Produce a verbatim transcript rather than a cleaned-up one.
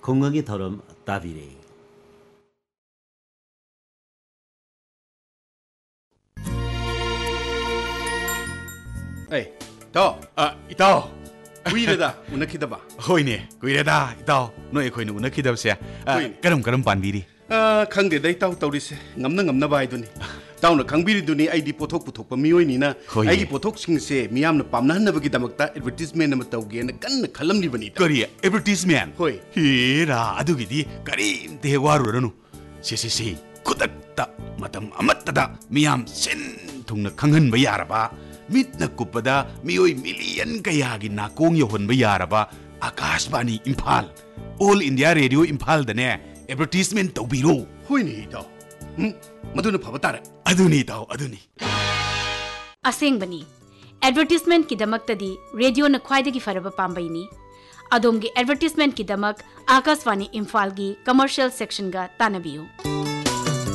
ꯈꯨꯡꯒꯪꯒꯤ ꯊꯧꯔꯝ ꯇꯥꯕꯤꯔꯦ꯫ ꯑꯦ ꯏꯇꯥꯎ ꯏꯇꯥꯎ ꯀꯨꯏꯔꯦꯗ ꯎꯅꯈꯤꯗꯕ ꯍꯣꯏꯅꯦ ꯀꯨꯏꯔꯦꯗ ꯏꯇꯥꯎ ꯅꯣꯏ ꯑꯩꯈꯣꯏꯅ ꯎꯅꯈꯤꯗꯕꯁꯦ ꯀꯔꯝ ꯀꯔꯝ ꯄꯥꯟꯕꯤꯔꯤ ꯈꯪꯗꯦꯗ ꯏꯇꯥꯎ ꯇꯧꯔꯤꯁꯦ ꯉꯝꯅ ꯉꯝꯅꯕ ꯍꯥꯏꯗꯨꯅꯤ ꯏꯇꯥꯎꯅ ꯈꯪꯕꯤꯔꯤꯗꯨꯅꯤ ꯑꯩꯗꯤ ꯄꯣꯠꯊꯣꯛ ꯄꯨꯊꯣꯛꯄ ꯃꯤꯑꯣꯏꯅꯤꯅ ꯑꯩꯒꯤ ꯄꯣꯠꯊꯣꯛꯁꯤꯡꯁꯦ ꯃꯤꯌꯥꯝꯅ ꯄꯥꯝꯅꯍꯟꯅꯕꯒꯤꯗꯃꯛꯇ ꯑꯦꯗꯚꯔꯇꯤꯖꯃꯦꯟ ꯑꯃ ꯇꯧꯒꯦꯅ ꯀꯟꯅ ꯈꯜꯂꯝꯂꯤꯕꯅꯤ ꯀꯔꯤ ꯑꯦꯗꯚꯔꯇꯤꯖꯃꯦꯟ ꯍꯣꯏ ꯍꯦꯔꯥ ꯑꯗꯨꯒꯤꯗꯤ ꯀꯔꯤꯝꯇ ꯍꯦꯛ ꯋꯥꯔꯨꯔꯅꯨ ꯁꯤ ꯁꯤ ꯁꯤ ꯈꯨꯗꯛꯇ ꯃꯇꯝ ꯑꯃꯠꯇꯗ ꯃꯤꯌꯥꯝ ꯁꯤꯟ ꯊꯨꯡꯅ ꯈꯪꯍꯟꯕ ꯌꯥꯔꯕ ꯃꯤꯠꯅ ꯀꯨꯞꯄꯗ ꯃꯤꯑꯣꯏ ꯃꯤꯂꯤꯌꯟ ꯀꯌꯥꯒꯤ ꯅꯥꯀꯣꯡ ꯌꯧꯍꯟꯕ ꯌꯥꯔꯕ Akashvani Imphal all India radio ꯏꯝꯐꯥꯜꯗꯅꯦ advertisement ꯇꯧꯕꯤꯔꯣ ꯍꯣꯏꯅꯦ ꯏꯇꯥꯎ ꯃꯗꯨꯅ ꯐꯕ ꯇꯥꯔꯦ ꯑꯗꯨꯅꯤ ꯏꯇꯥꯎ ꯑꯗꯨꯅꯤ ꯑꯁꯦꯡꯕꯅꯤ ꯑꯦꯗꯚꯔꯇꯤꯖꯃꯦꯟꯠꯀꯤꯗꯃꯛꯇꯗꯤ ꯔꯦꯗꯤꯑꯣꯅ ꯈ꯭ꯋꯥꯏꯗꯒꯤ ꯐꯔꯕ ꯄꯥꯝꯕꯩꯅꯤ ꯑꯗꯣꯝꯒꯤ ꯑꯦꯗꯚꯔꯇꯤꯖꯃꯦꯟꯠꯀꯤꯗꯃꯛ ꯑꯀꯥꯁꯕꯥꯅꯤ ꯏꯝꯐꯥꯜꯒꯤ ꯀꯃꯔꯁꯤꯌꯦꯜ ꯁꯦꯛꯁꯟꯒ ꯇꯥꯟꯅꯕꯤꯌꯨ